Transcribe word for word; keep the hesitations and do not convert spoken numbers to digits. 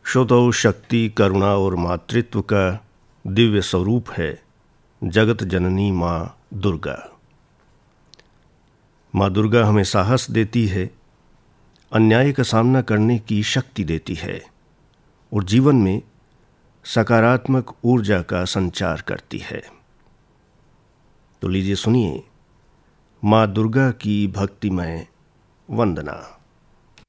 शुद्धौ शक्ति, करुणा और मातृत्व का दिव्य स्वरूप है जगत जननी माँ दुर्गा। माँ दुर्गा हमें साहस देती है, अन्याय का सामना करने की शक्ति देती है और जीवन में सकारात्मक ऊर्जा का संचार करती है। तो लीजिए सुनिए माँ दुर्गा की भक्तिमय वंदना।